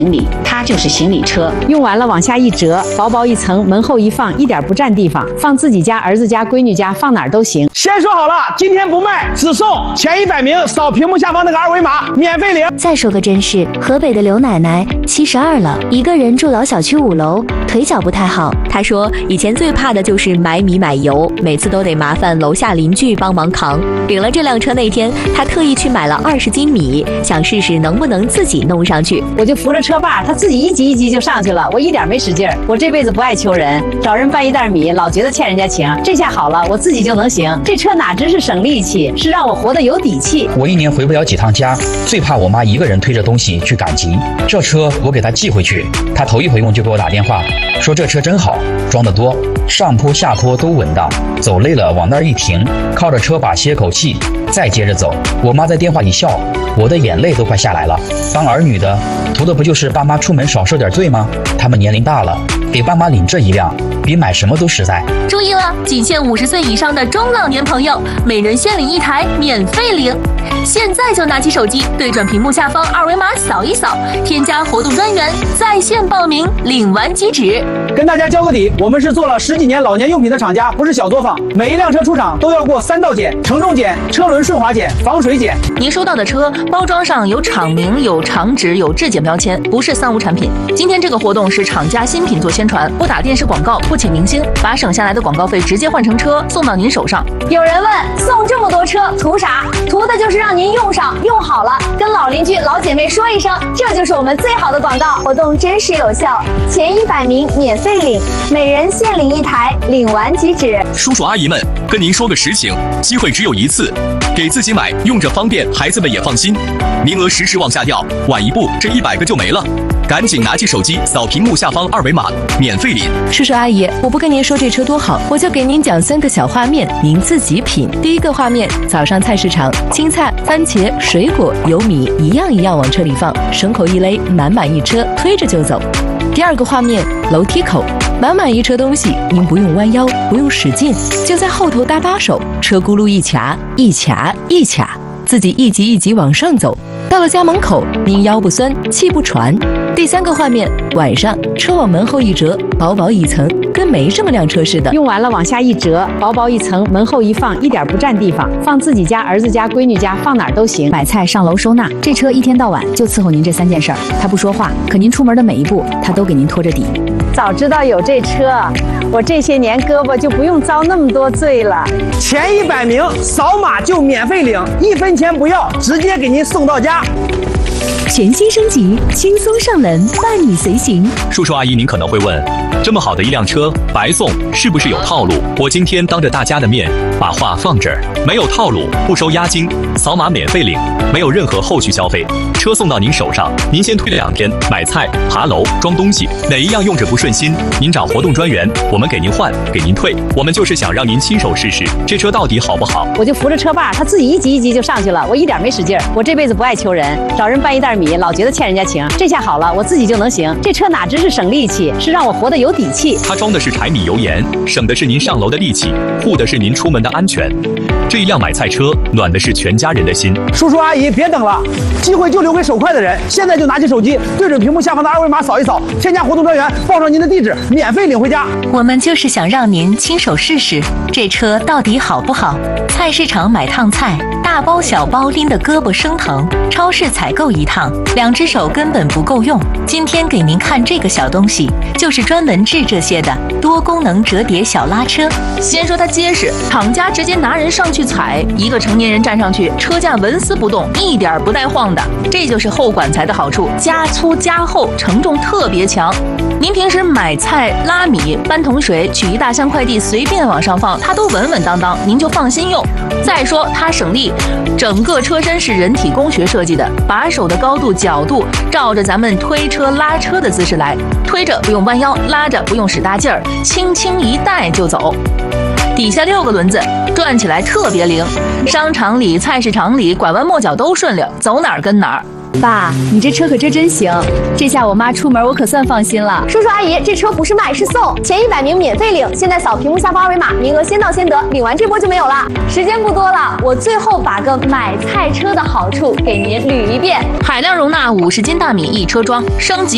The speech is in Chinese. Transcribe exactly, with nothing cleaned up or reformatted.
行李，它就是行李车，用完了往下一折，薄薄一层，门后一放，一点不占地方，放自己家、儿子家、闺女家，放哪儿都行。 先说好了，今天不卖，只送前一百名扫屏幕下方那个二维码，免费领。 再说个真事，河北的刘奶奶七十二了，一个人住老小区五楼，腿脚不太好。 她说以前最怕的就是买米买油，每次都得麻烦楼下邻居帮忙扛。领了这辆车那天，她特意去买了二十斤米，想试试能不能自己弄上去。 我就扶着车把，他自己一级一级就上去了，我一点没使劲儿。我这辈子不爱求人，找人搬一袋米，老觉得欠人家情。这下好了，我自己就能行。这车哪只是省力气，是让我活得有底气。 我一年回不了几趟家，最怕我妈一个人推着东西去赶集。这车我给她寄回去，她头一回用就给我打电话，说这车真好，装得多，上坡下坡都稳当，走累了往那儿一停，靠着车把歇口气，再接着走。我妈在电话里笑，我的眼泪都快下来了。当儿女的，图的不就是爸妈出门少受点罪吗？他们年龄大了，给爸妈领这一辆，比买什么都实在。 注意了，仅限五十岁以上的中老年朋友，每人限领一台，免费领。现在就拿起手机，对准屏幕下方二维码扫一扫，添加活动专员，在线报名，领完即止。 跟大家交个底，我们是做了十几年老年用品的厂家，不是小作坊。每一辆车出厂都要过三道检：承重检、车轮顺滑检、防水检。 您收到的车包装上有厂名、有厂址、有质检标签，不是三无产品。今天这个活动是厂家新品做宣传，不打电视广告，不请明星，把省下来的广告费直接换成车送到您手上。 有人问，送这么多车图啥？图的就是让您用上用好了，跟老邻居老姐妹说一声，这就是我们最好的广告。活动真实有效，前一百名免费领，每人限领一台，领完即止。 叔叔阿姨们，跟您说个实情，机会只有一次，给自己买，用着方便，孩子们也放心。名额时时往下掉，晚一步这一百个就没了。赶紧拿起手机扫屏幕下方二维码，免费领。 叔叔阿姨，我不跟您说这车多好，我就给您讲三个小画面，您自己品。第一个画面，早上菜市场，青菜、番茄、水果、油米一样一样往车里放，牲口一勒，满满一车，推着就走。第二个画面，楼梯口，满满一车东西，您不用弯腰，不用使劲，就在后头搭把手，车轱辘一卡一卡一卡，自己一级一级往上走。到了家门口，您腰不酸，气不喘。第三个画面，晚上车往门后一折，薄薄一层，跟没什么辆车似的。 用完了往下一折，薄薄一层，门后一放，一点不占地方，放自己家、儿子家、闺女家，放哪儿都行。 买菜上楼收纳，这车一天到晚就伺候您这三件事儿。他不说话，可您出门的每一步，他都给您拖着底。 早知道有这车，我这些年胳膊就不用遭那么多罪了。 前一百名扫码就免费领，一分钱不要，直接给您送到家。 全新升级，轻松上门，伴你随行。 叔叔阿姨，您可能会问，这么好的一辆车白送，是不是有套路？我今天当着大家的面把话放这儿，没有套路，不收押金，扫码免费领，没有任何后续消费，车送到您手上，您先推两天，买菜、爬楼、装东西，哪一样用着不顺心，您找活动专员，我们给您换，给您退。我们就是想让您亲手试试这车到底好不好。 我就扶着车把，他自己一级一级就上去了，我一点没使劲儿。我这辈子不爱求人，找人搬一袋米，老觉得欠人家情。这下好了，我自己就能行。这车哪只是省力气，是让我活得有底气。 它装的是柴米油盐，省的是您上楼的力气，护的是您出门的安全。这一辆买菜车，暖的是全家人的心。 叔叔阿姨，别等了，机会就留给手快的人。现在就拿起手机，对准屏幕下方的二维码扫一扫，添加活动专员，报上您的地址，免费领回家。 我们就是想让您亲手试试这车到底好不好。菜市场买趟菜，大包小包拎得胳膊生疼；超市采购一趟，两只手根本不够用。今天给您看这个小东西，就是专门治这些的多功能折叠小拉车。先说它结实，厂家直接拿人上去踩，一个成年人站上去，车架纹丝不动，一点不带晃的。这就是后管材的好处，加粗加厚，承重特别强。您平时买菜、拉米、搬桶水、取一大箱快递，随便往上放，它都稳稳当当，您就放心用。再说它省力，整个车身是人体工学设计的，把手的高度、角度照着咱们推车、拉车的姿势来，推着不用弯腰，拉着不用使大劲儿，轻轻一带就走。底下六个轮子，转起来特别灵，商场里、菜市场里拐弯抹角都顺溜，走哪儿跟哪儿。 爸，你这车可真真行，这下我妈出门我可算放心了。 叔叔阿姨，这车不是卖是送，前一百名免费领，现在扫屏幕下方二维码，名额先到先得，领完这波就没有了。时间不多了，我最后把个买菜车的好处给您捋一遍：海量容纳五十斤大米一车装，升级。